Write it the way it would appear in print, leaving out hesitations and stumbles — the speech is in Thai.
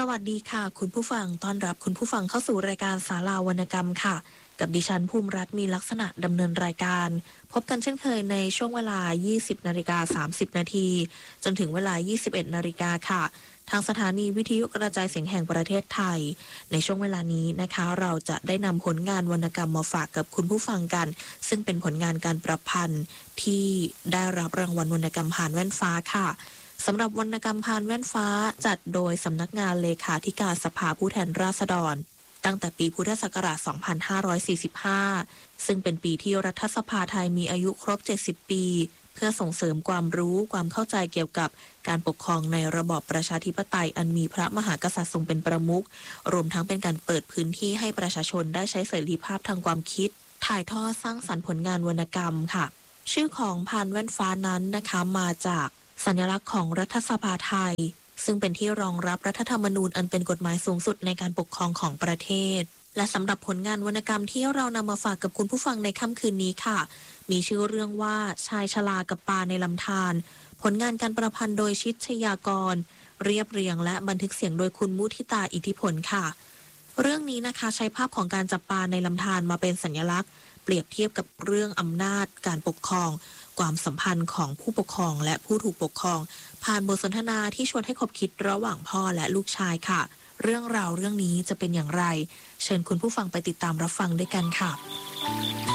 วัสดีค่ะคุณผู้ฟังต้อนรับคุณผู้ฟังเข้าสู่รายการศาลาวรรณกรรมค่ะกับดิฉันภูมิรัตน์มีลักษณะดำเนินรายการพบกันเช่นเคยในช่วงเวลา 20:30 นาทีจนถึงเวลา 21 นาฬิกาค่ะทางสถานีวิทยุกระจายเสียงแห่งประเทศไทยในช่วงเวลานี้นะคะเราจะได้นำผลงานวรรณกรรมมาฝากกับคุณผู้ฟังกันซึ่งเป็นผลงานการประพันธ์ที่ได้รับรางวัลวรรณกรรมผ่านแว่นฟ้าค่ะสำหรับวรรณกรรมพานแว่นฟ้าจัดโดยสำนักงานเลขาธิการสภาผู้แทนราษฎรตั้งแต่ปีพุทธศักราช 2545 ซึ่งเป็นปีที่รัฐสภาไทยมีอายุครบ 70 ปี เพื่อส่งเสริมความรู้ความเข้าใจเกี่ยวกับการปกครองในระบอบประชาธิปไตยอันมีพระมหากษัตริย์ทรงเป็นประมุขรวมทั้งเป็นการเปิดพื้นที่ให้ประชาชนได้ใช้เสรีภาพทางความคิดถ่ายทอดสร้างสรรค์ผลงานวรรณกรรมค่ะชื่อของพานแว่นฟ้านั้นนะคะมาจากสัญลักษณ์ของรัฐสภาไทยซึ่งเป็นที่รองรับรัฐธรรมนูญอันเป็นกฎหมายสูงสุดในการปกครองของประเทศและสำหรับผลงานวรรณกรรมที่เรานำมาฝากกับคุณผู้ฟังในค่ำคืนนี้ค่ะมีชื่อเรื่องว่าชายชรากับปลาในลำธารผลงานการประพันธ์โดยชิดชยากรเรียบเรียงและบันทึกเสียงโดยคุณมุทิตาอิทธิพลค่ะเรื่องนี้นะคะใช้ภาพของการจับปลาในลำธารมาเป็นสัญลักษณ์เปรียบเทียบกับเรื่องอำนาจการปกครองความสัมพันธ์ของผู้ปกครองและผู้ถูกปกครองผ่านบทสนทนาที่ชวนให้คบคิดระหว่างพ่อและลูกชายค่ะเรื่องราวเรื่องนี้จะเป็นอย่างไรเชิญคุณผู้ฟังไปติดตามรับฟังด้วยกันค่ะ